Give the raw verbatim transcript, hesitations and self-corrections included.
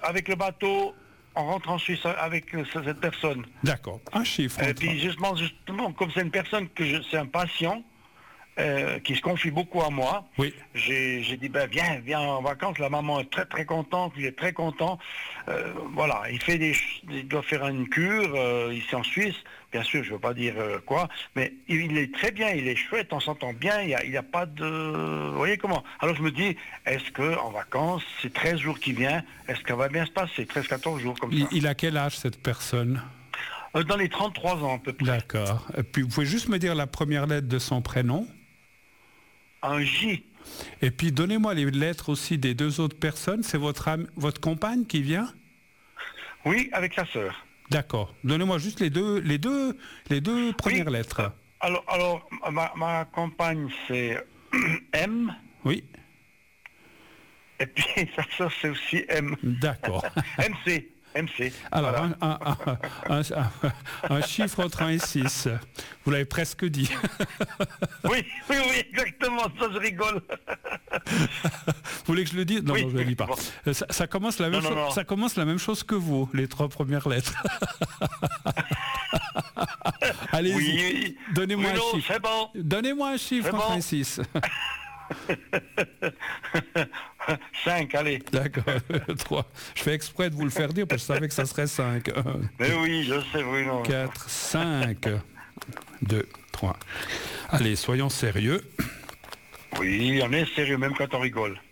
avec le bateau, on rentre en Suisse avec euh, cette personne. D'accord, un chiffre. Et puis justement, justement, comme c'est une personne que je, c'est un patient euh, qui se confie beaucoup à moi, Oui. j'ai, j'ai dit ben viens, viens en vacances. La maman est très très contente, il est très content. Euh, voilà, il fait des, il doit faire une cure euh, ici en Suisse. Bien sûr, je ne veux pas dire euh, quoi, mais il, il est très bien, il est chouette, on s'entend bien. Il n'y a, il y a pas de, vous voyez comment. Alors je me dis, est-ce que en vacances, c'est treize jours qui vient, est-ce qu'elle va bien se passer, treize quatorze jours comme ça. Il, il a quel âge cette personne? Euh, Dans les trente-trois ans à peu près. D'accord. Et puis vous pouvez juste me dire la première lettre de son prénom? Un J. Et puis donnez-moi les lettres aussi des deux autres personnes. C'est votre am- votre compagne qui vient? Oui, avec sa sœur. D'accord. Donnez-moi juste les deux les deux les deux premières Oui. lettres. Alors, alors ma, ma compagne c'est M, Oui. et puis sa sœur c'est aussi M. D'accord. M C. M C. Alors, Voilà. un, un- un- un- un chiffre entre un et six. Vous l'avez presque dit. Oui, oui, oui, exactement, ça je rigole. Vous voulez que je le dise? Non, Oui. non, je ne le dis pas. Bon. Euh, Ça, ça commence la même Non, non, chose, non. ça commence la même chose que vous, les trois premières lettres. Allez-y, Oui, donnez-moi oui, non, un chiffre. c'est bon. Donnez-moi un chiffre C'est entre bon. un et six. cinq, allez. D'accord, trois. Je fais exprès de vous le faire dire parce que je savais que ça serait cinq. Mais oui, je sais, oui, non. quatre, cinq, deux, trois. Allez, soyons sérieux. Oui, on est sérieux, même quand on rigole.